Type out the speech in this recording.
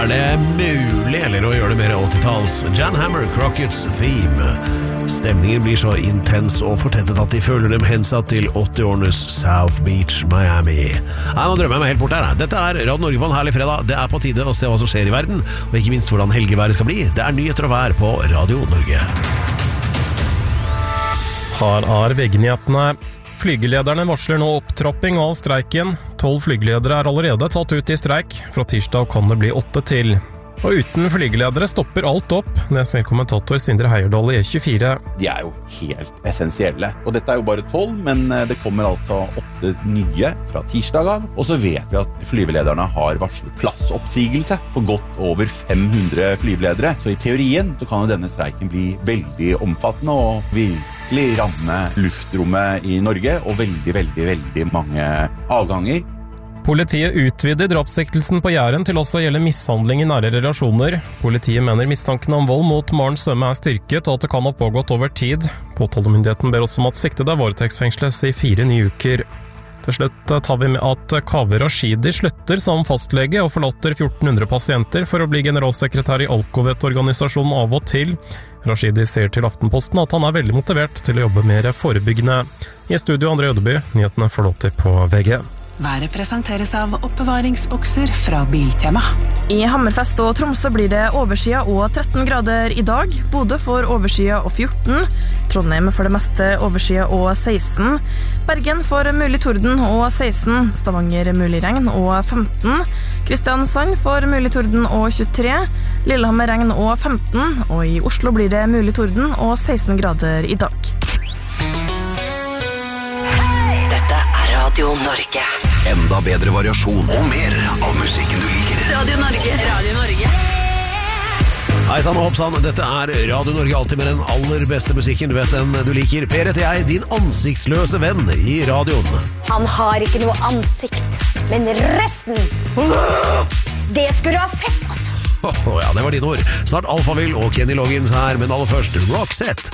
Er det mulig, eller å gjøre det mer 80-talls? Jan Hammer, Crockett's Theme. Stemningen blir så intens og fortettet at de føler dem hensatt til 80-årenes South Beach, Miami. Nei, nå drømmer jeg meg helt bort her. Dette er Radio Norge på en herlig fredag. Det er på tide å se hva som skjer i verden, og ikke minst hvordan helgeværet skal bli. Det er nyheter og vær på Radio Norge. Her er VG-nyhetene. Flygelederne varsler nå opptrapping av streiken. 12 flygeledere er allerede tatt ut i streik. Fra tirsdag kan det bli 8 til. Og uten flygeledere stopper alt opp, det sier kommentator Sindre Heierdal i E24. De er jo helt essensielle. Og dette er jo bare 12, men det kommer altså 8 nye fra tirsdag av. Og så vet vi at flyvelederne har varslet plassoppsigelse for godt over 500 flyveledere. Så i teorien så kan jo denne streiken bli veldig omfattende og virkelig ramme luftrommet i Norge, og veldig mange avganger. Politiet utvider drapssiktelsen på Jæren til også å gjelde mishandling i nære relasjoner. Politiet mener mistanken om vold mot Maren Sømme er styrket, og at det kan ha pågått over tid. Påtalemyndigheten ber også om at siktede varetektsfengsles i 4 nye uker. Til slutt tar vi med at Kaveh Rashidi slutter som fastlege og forlater 1400 pasienter for å bli generalsekretær i Alcovet-organisasjonen av og til. Rashidi sier til Aftenposten at han er veldig motivert til å jobbe mer forebyggende. I studio André Ødeby, nyhetene får lov til på VG. Været presenteres av oppbevaringsbokser fra Biltema. I Hammerfest og Tromsø blir det overskya og 13 grader i dag. Bodø får overskya og 14. Trondheim for det meste overskya og 16. Bergen får mulig torden og 16. Stavanger mulig regn og 15. Kristiansand får mulig torden og 23. Lillehammer regn og 15. Og i Oslo blir det mulig torden og 16 grader i dag. Dette er Radio Norge. Enda bedre variasjon og mer av musikken du liker. Radio Norge. Radio Norge. Hei sann og hoppsann, dette er Radio Norge, alltid med den aller beste musikken. Du vet den du liker. Per heter jeg, din ansiktsløse venn i radioen. Han har ikke noe ansikt, men resten, det skulle du ha sett, altså. Ja, det var dine ord. Snart Alphaville og Kenny Loggins her, men aller først Roxette.